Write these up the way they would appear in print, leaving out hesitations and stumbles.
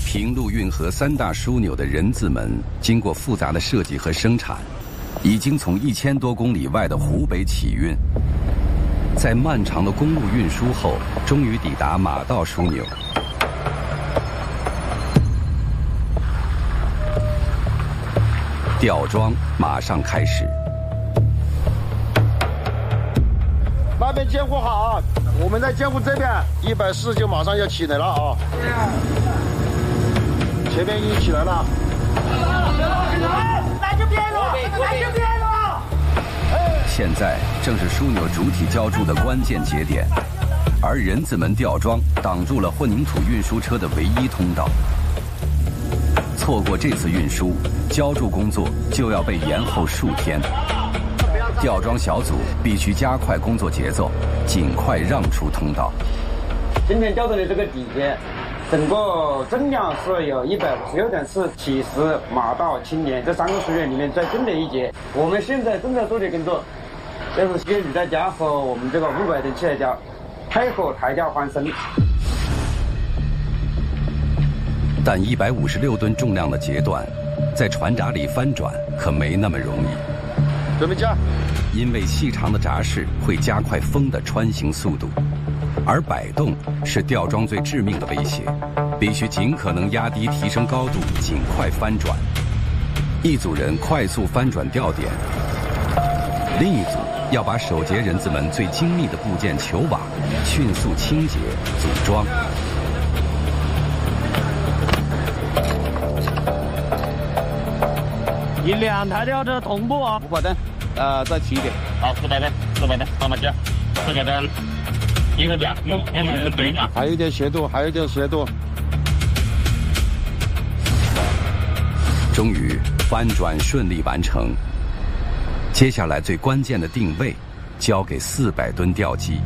平陆运河3大枢纽的人字门，经过复杂的设计和生产，已经从1000多公里外的湖北起运，在漫长的公路运输后，终于抵达马道枢纽。吊装马上开始。 那边监护好啊，我们在监护这边140就马上要起来了啊。前面已经起来了。 来这边了，来这边了。 现在正是枢纽主体浇筑的关键节点，而人字门吊装挡住了混凝土运输车的唯一通道。错过这次运输，浇筑工作就要被延后数天。吊装小组必须加快工作节奏，尽快让出通道。 今天浇筑的这个底节，整个增量是有156.4，起实、马道、青年这3个属院里面最重的一节。我们现在正在做的工作，就是跟吕大家和我们这个500吨气抬架配合抬架翻身。 但156吨重量的节段，在船闸里翻转可没那么容易。 准备加。 因为细长的闸式会加快风的穿行速度，而摆动是吊装最致命的威胁，必须尽可能压低提升高度，尽快翻转。一组人快速翻转吊点，另一组要把首节人字门最精密的部件球瓦迅速清洁组装。 以2台吊车同步啊 500吨，再提一点。 好，400吨，慢慢加，400吨，1个点，对啊， 还有一点斜度，还有一点斜度。 终于翻转顺利完成，接下来最关键的定位交给400吨吊机。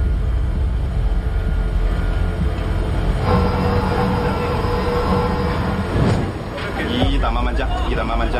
一档慢慢加，一档慢慢加。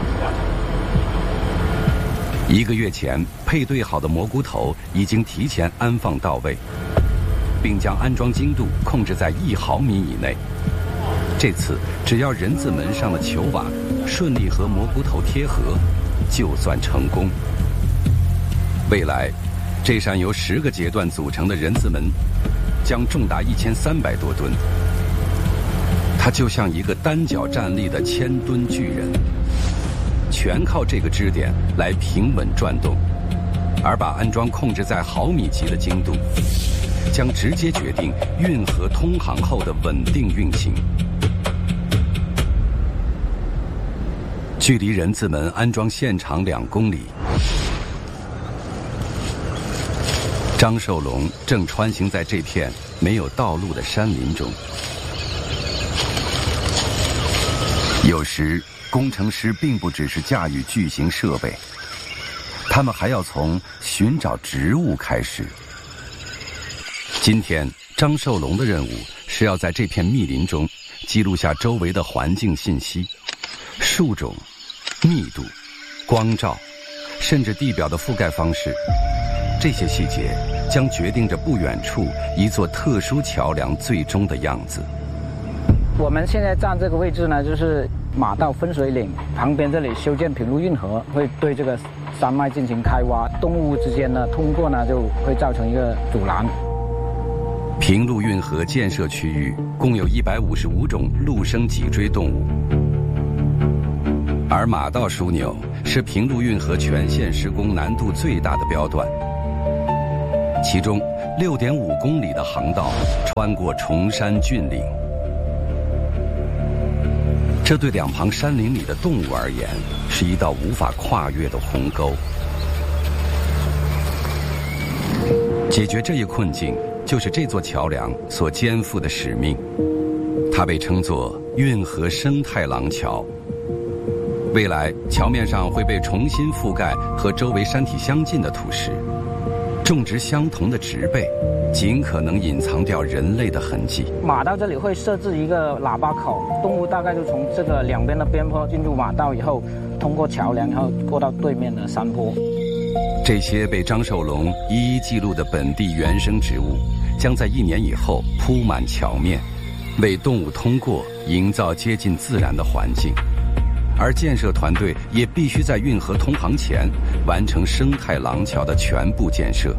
1个月前配对好的蘑菇头已经提前安放到位，并将安装精度控制在1毫米以内。这次只要人字门上的球瓦顺利和蘑菇头贴合，就算成功。未来，这扇由10个节段组成的人字门将重达1300多吨，它就像一个单脚站立的1000吨巨人，全靠这个支点来平稳转动，而把安装控制在毫米级的精度，将直接决定运河通航后的稳定运行。距离人字门安装现场2公里，张寿龙正穿行在这片没有道路的山林中。有时工程师并不只是驾驭巨型设备，他们还要从寻找植物开始。今天张寿龙的任务是要在这片密林中记录下周围的环境信息，树种、密度、光照，甚至地表的覆盖方式，这些细节将决定着不远处一座特殊桥梁最终的样子。 我们现在站这个位置呢，就是马道分水岭旁边，这里修建平陆运河，会对这个山脉进行开挖，动物之间呢通过呢就会造成一个阻拦。 平陆运河建设区域共有155种陆生脊椎动物，而马道枢纽是平陆运河全线施工难度最大的标段，其中6.5公里的航道穿过崇山峻岭，这对两旁山林里的动物而言是一道无法跨越的鸿沟。解决这一困境，就是这座桥梁所肩负的使命。它被称作运河生态廊桥。未来桥面上会被重新覆盖和周围山体相近的土石，种植相同的植被，尽可能隐藏掉人类的痕迹。 马道这里会设置一个喇叭口，动物大概就从这个两边的边坡进入马道以后，通过桥梁，然后过到对面的山坡。 这些被张寿龙一一记录的本地原生植物，将在1年以后铺满桥面， 为动物通过营造接近自然的环境，而建设团队也必须在运河通航前完成生态廊桥的全部建设。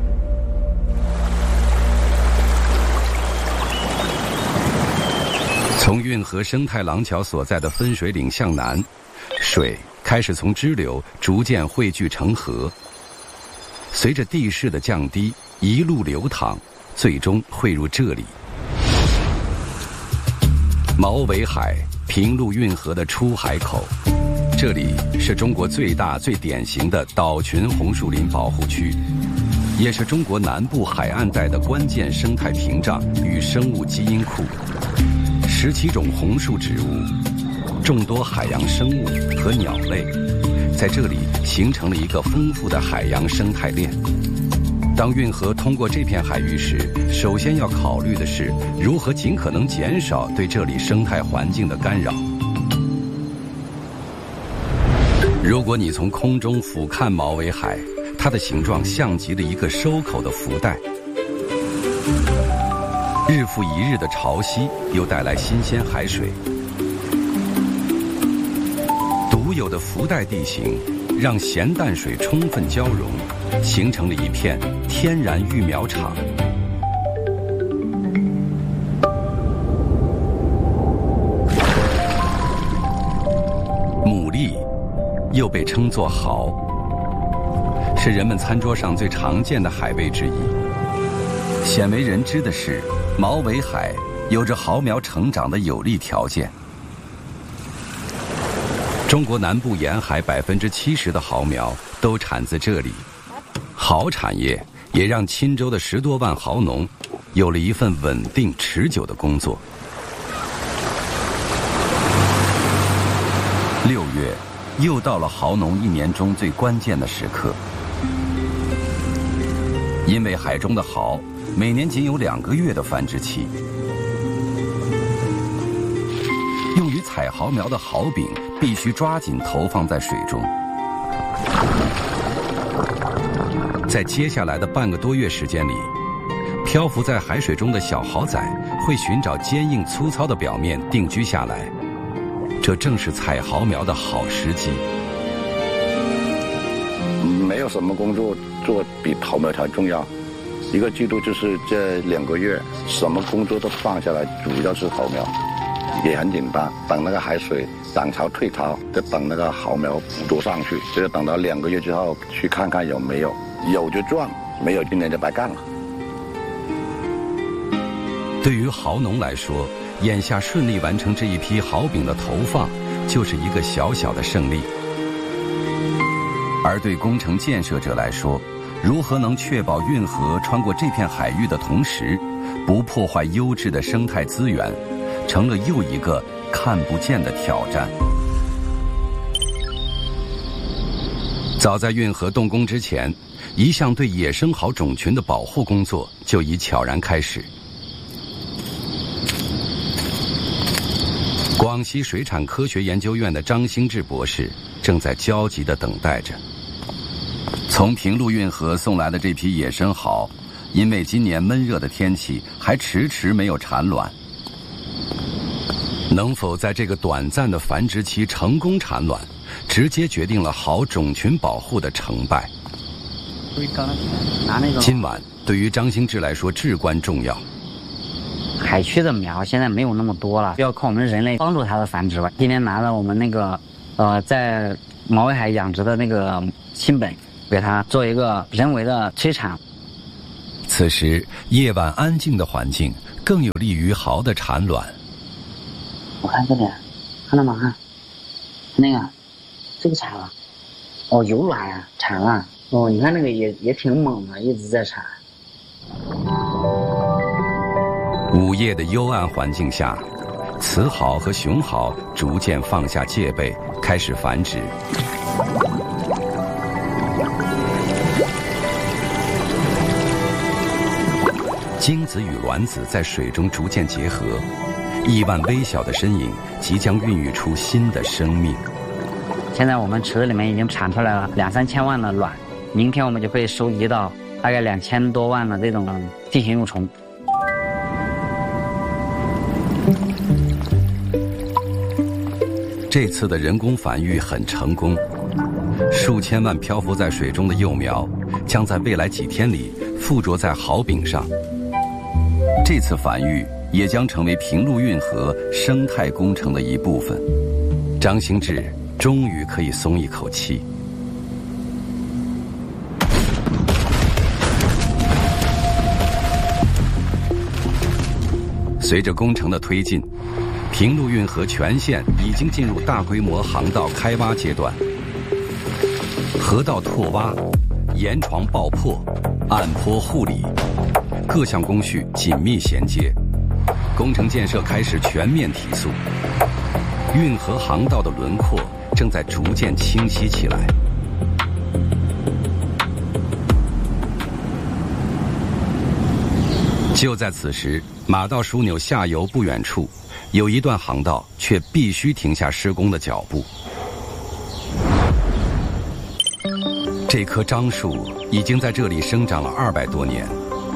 从运河生态廊桥所在的分水岭向南，水开始从支流逐渐汇聚成河，随着地势的降低，一路流淌，最终汇入这里。毛尾海，平陆运河的出海口，这里是中国最大最典型的岛群红树林保护区，也是中国南部海岸带的关键生态屏障与生物基因库。17种红树植物，众多海洋生物和鸟类，在这里形成了一个丰富的海洋生态链。当运河通过这片海域时，首先要考虑的是如何尽可能减少对这里生态环境的干扰。如果你从空中俯瞰毛尾海，它的形状像极了一个收口的福袋。日复一日的潮汐又带来新鲜海水，独有的福袋地形让咸淡水充分交融，形成了一片天然育苗场。牡蛎又被称作蚝，是人们餐桌上最常见的海味之一。鲜为人知的是，毛尾海有着蚝苗成长的有利条件。中国南部沿海70%的蚝苗都产自这里，蚝产业也让钦州的10多万蚝农有了一份稳定持久的工作。6月又到了蚝农一年中最关键的时刻，因为海中的蚝每年仅有2个月的繁殖期，用于采蚝苗的蚝饼必须抓紧投放在水中。在接下来的半个多月时间里，漂浮在海水中的小蚝仔会寻找坚硬粗糙的表面定居下来，这正是采蚝苗的好时机。 没有什么工作做比蚝苗还重要。一个季度就是这2个月，什么工作都放下来，主要是蚝苗，也很简单。等那个海水涨潮退潮，就等那个蚝苗捕捉上去，就等到2个月之后去看看有没有，有就赚，没有今年就白干了。 对于蚝农来说，眼下顺利完成这一批蚝饼的投放，就是一个小小的胜利。而对工程建设者来说，如何能确保运河穿过这片海域的同时，不破坏优质的生态资源，成了又一个看不见的挑战。早在运河动工之前，一项对野生蚝种群的保护工作就已悄然开始。广西水产科学研究院的张兴志博士正在焦急地等待着。从平陆运河送来的这批野生蚝，因为今年闷热的天气，还迟迟没有产卵。能否在这个短暂的繁殖期成功产卵，直接决定了蚝种群保护的成败。今晚对于张兴志来说至关重要。 海区的苗现在没有那么多了，要靠我们人类帮助它的繁殖吧。今天拿了我们那个在毛尾海养殖的那个新本，给它做一个人为的催产。 此时夜晚安静的环境更有利于蚝的产卵。 我看这里，看到吗？看那个，这个产了，哦，有卵呀，产了。哦，你看那个也挺猛的，一直在产。 午夜的幽暗环境下，雌蚝和雄蚝逐渐放下戒备，开始繁殖。精子与卵子在水中逐渐结合，亿万微小的身影即将孕育出新的生命。 现在我们池子里面已经产出来了2-3千万的卵，明天我们就会收集到大概2000多万的这种进行幼虫。 这次的人工繁育很成功，数千万漂浮在水中的幼苗将在未来几天里附着在蚝饼上。这次繁育也将成为平陆运河生态工程的一部分。张兴志终于可以松一口气。随着工程的推进，平陆运河全线已经进入大规模航道开挖阶段。河道拓挖、岩床爆破、岸坡护理，各项工序紧密衔接，工程建设开始全面提速。运河航道的轮廓正在逐渐清晰起来。就在此时，马道枢纽下游不远处，有一段航道却必须停下施工的脚步。这棵樟树已经在这里生长了200多年，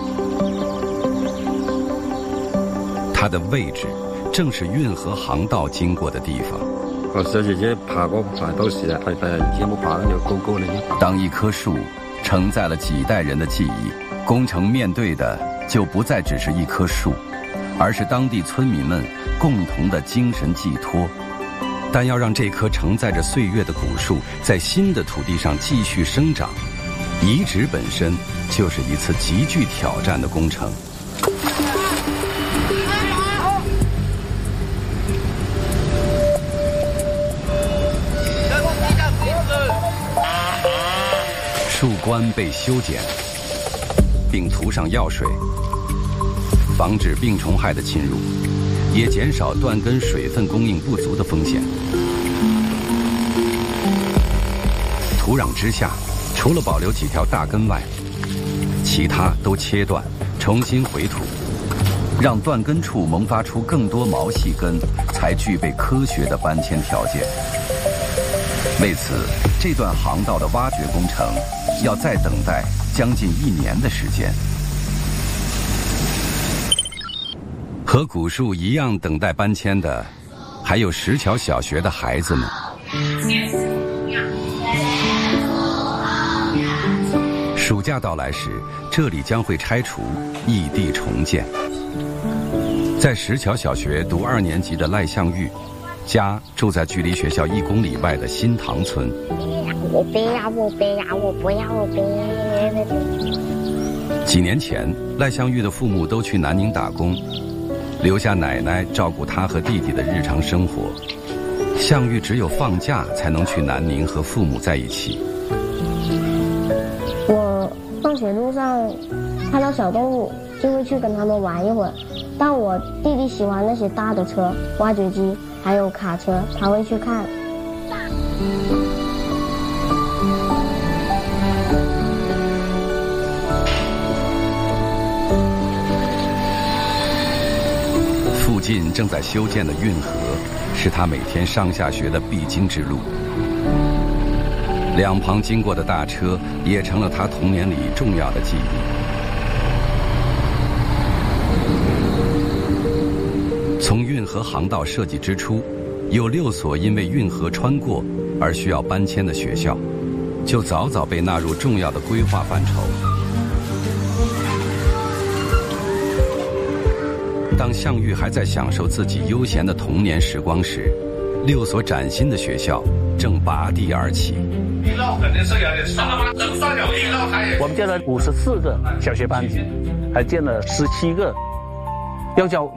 它的位置正是运河航道经过的地方。 我小姐姐爬过爬到时啊，以前冇爬有高高的。 当一棵树承载了几代人的记忆，工程面对的就不再只是一棵树，而是当地村民们共同的精神寄托。但要让这棵承载着岁月的古树在新的土地上继续生长，移植本身就是一次极具挑战的工程。树冠被修剪，并涂上药水，防止病虫害的侵入，也减少断根水分供应不足的风险。土壤之下，除了保留几条大根外，其他都切断，重新回土，让断根处萌发出更多毛细根，才具备科学的搬迁条件。为此，这段航道的挖掘工程要再等待将近1年的时间。和古树一样等待搬迁的，还有石桥小学的孩子们。暑假到来时，这里将会拆除，异地重建。在石桥小学读2年级的赖向玉，家住在距离学校1公里外的新塘村。 我背呀，我背呀，我不要我背。 几年前，赖向玉的父母都去南宁打工，留下奶奶照顾他和弟弟的日常生活。向玉只有放假才能去南宁和父母在一起。 我放学路上看到小动物，就会去跟他们玩一会儿。但我弟弟喜欢那些大的车，挖掘机还有卡车，他会去看。 附近正在修建的运河，是他每天上下学的必经之路。两旁经过的大车，也成了他童年里重要的记忆。从运河航道设计之初，有6所因为运河穿过而需要搬迁的学校，就早早被纳入重要的规划范畴。当向玉还在享受自己悠闲的童年时光时，6所崭新的学校正拔地而起。 我们建了54个小学班级，还建了17个幼教